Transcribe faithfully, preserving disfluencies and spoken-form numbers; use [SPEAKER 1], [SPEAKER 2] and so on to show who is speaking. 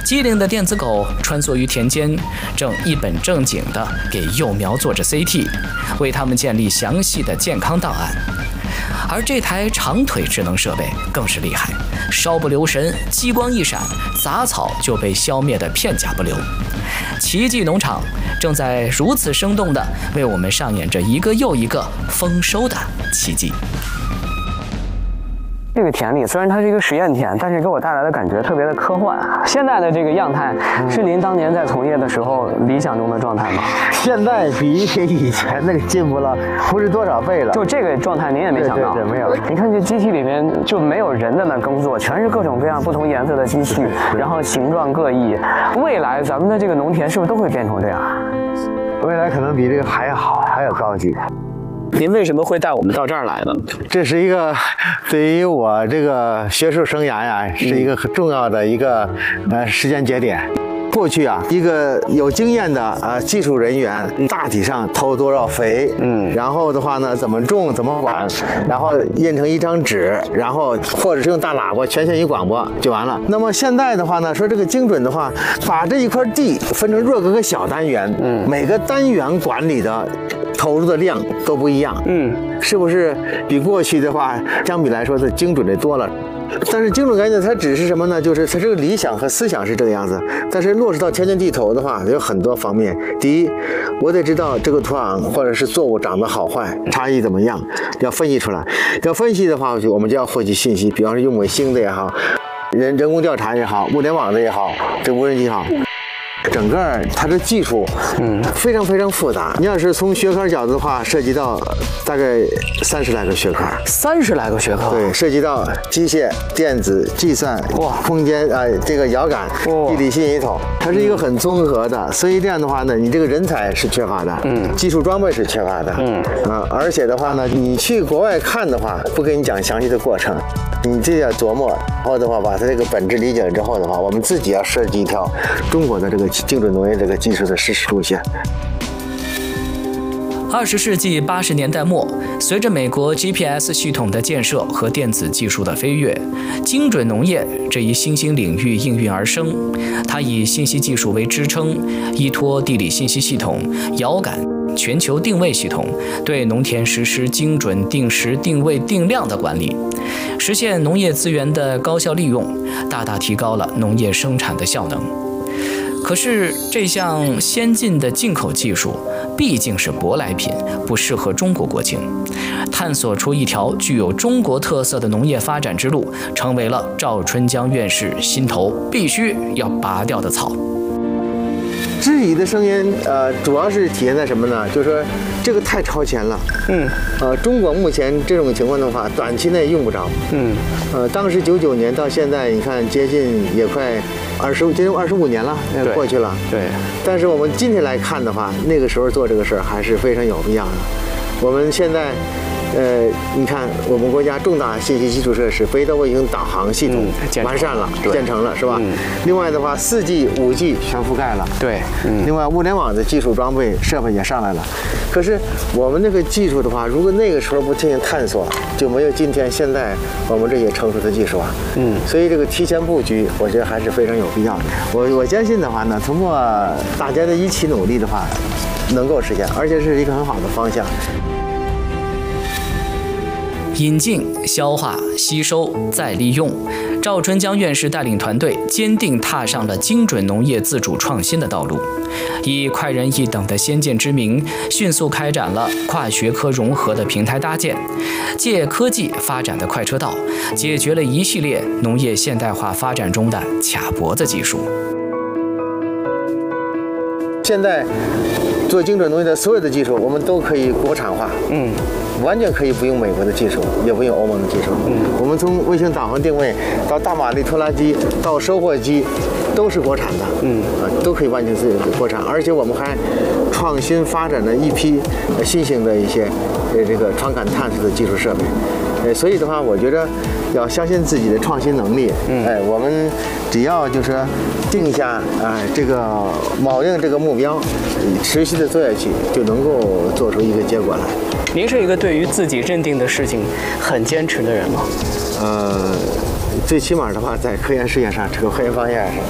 [SPEAKER 1] 机灵的电子狗穿梭于田间，正一本正经地给幼苗做着 C T， 为它们建立详细的健康档案。而这台长腿智能设备更是厉害，稍不留神，激光一闪，杂草就被消灭得片甲不留。奇迹农场正在如此生动地为我们上演着一个又一个丰收的奇迹。
[SPEAKER 2] 这个田里虽然它是一个实验田，但是给我带来的感觉特别的科幻。现在的这个样态是您当年在从业的时候理想中的状态吗？
[SPEAKER 3] 现在比以前那个进步了不是多少倍了。
[SPEAKER 2] 就这个状态您也没想到？
[SPEAKER 3] 对对对，没有。
[SPEAKER 2] 你看这机器里面就没有人在那耕作，全是各种各样不同颜色的机器，然后形状各异。未来咱们的这个农田是不是都会变成这样？
[SPEAKER 3] 未来可能比这个还好，还要高级。
[SPEAKER 2] 您为什么会带我们到这儿来呢？
[SPEAKER 3] 这是一个对于我这个学术生涯呀，是一个很重要的一个呃时间节点。过去啊，一个有经验的呃技术人员，大体上投多少肥，嗯，然后的话呢，怎么种，怎么管，然后印成一张纸，然后或者是用大喇叭全线一广播就完了。那么现在的话呢，说这个精准的话，把这一块地分成若干个小单元，嗯，每个单元管理的投入的量都不一样，嗯，是不是比过去的话相比来说是精准的多了？但是精准概念它只是什么呢？就是它这个理想和思想是这个样子，但是落实到田间地头的话，有很多方面。第一，我得知道这个土壤或者是作物长得好坏，差异怎么样，要分析出来。要分析的话，我们就要获取信息，比方说用卫星的也好，人人工调查也好，物联网的也好，这无人机也好。整个它的技术，嗯，非常非常复杂。你要是从学科角度的话，涉及到大概三十来个学科，
[SPEAKER 2] 三十来个学科，
[SPEAKER 3] 对，涉及到机械、电子、计算、哇，空间啊、呃，这个遥感、地理信息统，它是一个很综合的。所以这样的话呢，你这个人才是缺乏的，嗯，技术装备是缺乏的，嗯啊，而且的话呢，你去国外看的话，不给你讲详细的过程，你这要琢磨，然后的话把它这个本质理解了之后的话，我们自己要设计一条中国的这个精准农业这个技术的实施路线。
[SPEAKER 1] 二十世纪八十年代末，随着美国 G P S 系统的建设和电子技术的飞跃，精准农业这一新兴领域应运而生。它以信息技术为支撑，依托地理信息系统、遥感、全球定位系统，对农田实施精准定时、定位、定量的管理，实现农业资源的高效利用，大大提高了农业生产的效能。可是，这项先进的进口技术毕竟是舶来品，不适合中国国情。探索出一条具有中国特色的农业发展之路，成为了赵春江院士心头必须要拔掉的草。
[SPEAKER 3] 质疑的声音，呃，主要是体现在什么呢？就是说这个太超前了。嗯，呃，中国目前这种情况的话，短期内用不着。嗯，呃，当时九九年到现在，你看接近也快二十，接近二十五年了，过去了。对。但是我们今天来看的话，那个时候做这个事儿还是非常有必要的。我们现在。呃，你看我们国家重大信息基础设施，北斗卫星导航系统完善了，嗯、建成了，是吧？嗯、另外的话，四 G、五 G 全覆盖了。对，嗯。另外，物联网的技术装备设备也上来了。可是我们这个技术的话，如果那个时候不进行探索，就没有今天现在我们这些成熟的技术啊。嗯。所以这个提前布局，我觉得还是非常有必要的。我我相信的话呢，通过大家的一起努力的话，能够实现，而且是一个很好的方向。
[SPEAKER 1] 引进、消化、吸收、再利用，赵春江院士带领团队坚定踏上了精准农业自主创新的道路，以快人一等的先见之明，迅速开展了跨学科融合的平台搭建，借科技发展的快车道，解决了一系列农业现代化发展中的卡脖子技术。
[SPEAKER 3] 现在做精准农业的所有的技术，我们都可以国产化。嗯。完全可以不用美国的技术，也不用欧盟的技术。嗯，我们从卫星导航定位到大马力拖拉机到收获机，都是国产的。嗯，啊，都可以完全是国产，而且我们还创新发展了一批新型的一些呃这个传感探测的技术设备。呃，所以的话，我觉得要相信自己的创新能力。嗯，哎，我们只要就是定下啊、呃、这个锚定这个目标，持续的做下去，就能够做出一个结果来。
[SPEAKER 2] 您是一个对于自己认定的事情很坚持的人吗？
[SPEAKER 3] 呃，最起码的话，在科研实验上，这个科研方向上，